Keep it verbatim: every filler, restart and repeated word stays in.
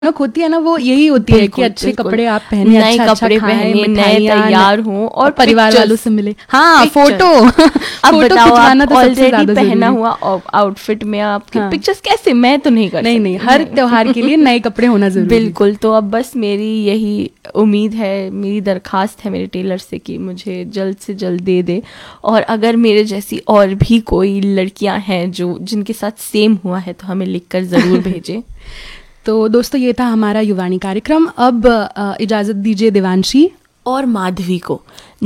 रौनक होती है ना, वो यही होती है कि अच्छे कपड़े आप पहने, नए अच्छा कपड़े अच्छा खाएं, पहने, नए मिठाइयाँ, तैयार हों और परिवार pictures, वालों से मिले। हाँ, picture। फोटो अब फोटो बताओ, खिंचवाना आप तो सबसे ज्यादा ऑलरेडी पहना जरूरी। हुआ आउटफिट में आपके हाँ। पिक्चर्स कैसे, मैं तो नहीं कर नहीं सकती। नहीं, हर त्योहार के लिए नए कपड़े होना जरूरी। बिल्कुल। तो अब बस मेरी यही उम्मीद है, मेरी दरखास्त है मेरे टेलर से कि मुझे जल्द से जल्द दे दे। और अगर मेरे जैसी और भी कोई लड़कियां हैं जो जिनके साथ सेम हुआ है तो हमें लिखकर ज़रूर भेजें। तो दोस्तों, ये था हमारा युवानी कार्यक्रम। अब अ, इजाज़त दीजिए देवांशी और माधवी को।